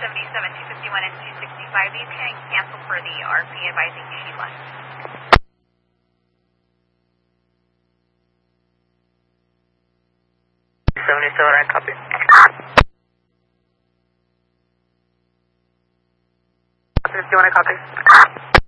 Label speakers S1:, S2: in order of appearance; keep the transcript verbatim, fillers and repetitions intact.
S1: seventy-seven, two fifty-one, and two sixty-five. These can cancel for the R P advising Sheila.
S2: seventy-seven, I copy.
S1: fifty-one, I copy.